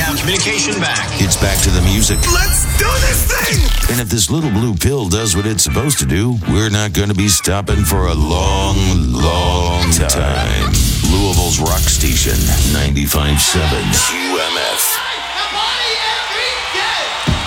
have communication back. It's back to the music. Let's do this thing! And if this little blue pill does what it's supposed to do, we're not going to be stopping for a long, long time. Louisville's rock station, 95.7 QMF.